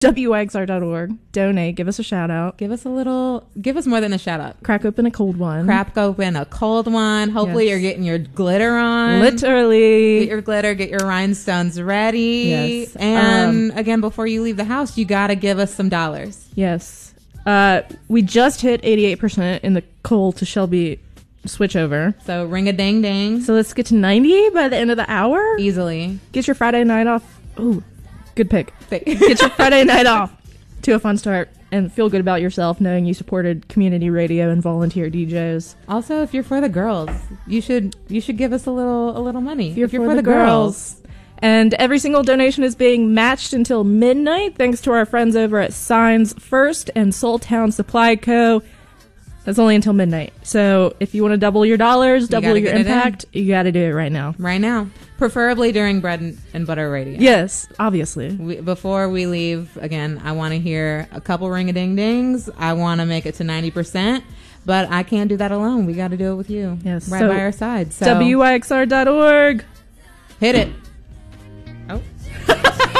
WXR.org. Donate. Give us a shout out. Give us more than a shout out. Crack open a cold one. Crack open a cold one. Hopefully you're getting your glitter on. Literally. Get your glitter, get your rhinestones ready. Yes. And again, before you leave the house, you got to give us some dollars. Yes. We just hit 88% in the Cole to Shelby switchover. So ring a ding ding. So let's get to 90 by the end of the hour. Easily. Get your Friday night off. Ooh, good pick. Get your Friday night off to a fun start and feel good about yourself knowing you supported community radio and volunteer DJs. Also, if you're for the girls, you should give us a little money. If you're for the girls. And every single donation is being matched until midnight thanks to our friends over at Signs First and Soul Town Supply Co. That's only until midnight. So if you want to double your dollars, double your impact, you got to do it right now. Right now. Preferably during Bread and Butter Radio. Yes, obviously. Before we leave, again, I want to hear a couple ring-a-ding-dings. I want to make it to 90%, but I can't do that alone. We got to do it with you. Yes. Right by our side. So WYXR.org. Hit it.